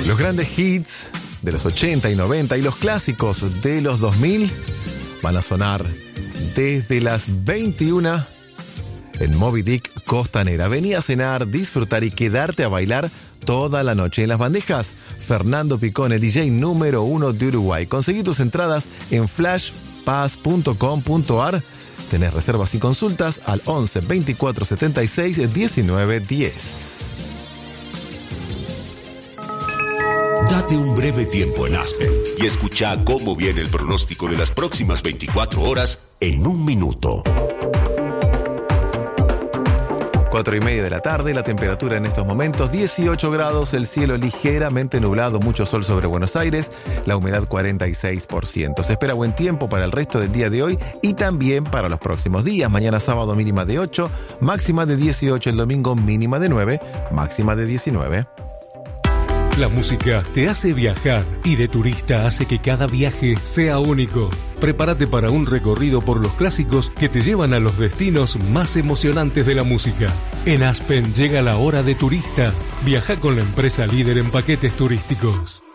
Los grandes hits de los 80 y 90 y los clásicos de los 2000 van a sonar desde las 21 en Moby Dick Costanera. Vení a cenar, disfrutar y quedarte a bailar toda la noche. En las bandejas, Fernando Picón, el DJ número 1 de Uruguay. Conseguí tus entradas en flashpass.com.ar. Tenés reservas y consultas al 11 24 76 19 10. Date un breve tiempo en Aspen y escucha cómo viene el pronóstico de las próximas 24 horas en un minuto. 4:30 de la tarde, la temperatura en estos momentos 18 grados, el cielo ligeramente nublado, mucho sol sobre Buenos Aires, la humedad 46%. Se espera buen tiempo para el resto del día de hoy y también para los próximos días. Mañana sábado mínima de 8, máxima de 18, el domingo mínima de 9, máxima de 19. La música te hace viajar y de turista hace que cada viaje sea único. Prepárate para un recorrido por los clásicos que te llevan a los destinos más emocionantes de la música. En Aspen llega la hora de turista. Viaja con la empresa líder en paquetes turísticos.